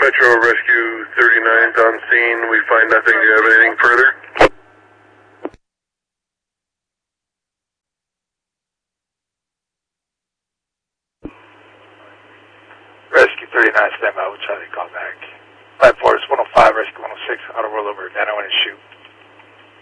Metro Rescue 39's on scene. We find nothing. Do you have anything further? Rescue 39, stand by. We'll try to call back. Platform 105, Rescue 106, auto rollover, Nano and shoot.